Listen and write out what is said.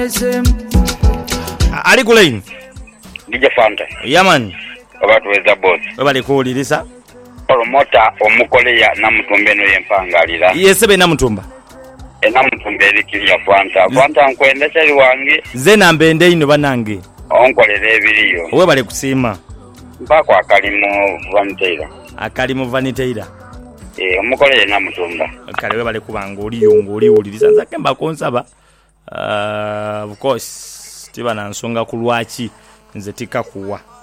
Ali ku line DJ Fanta yaman abantu weza boss bali kuwuliriza promota omukoleya namutumbe no yempangalira yesebe namutumba namutumbe likiriya Fanta nkwendeseri wange ze nambende ino banange onkolere ebiriyo we bali kusiima mpako akalimu vaniteira omukoleya namutumba kale we bali kubanga oliwuliriza nzake mbakonsaba of course tiba na nsonga ku lwaki nze tikakuwa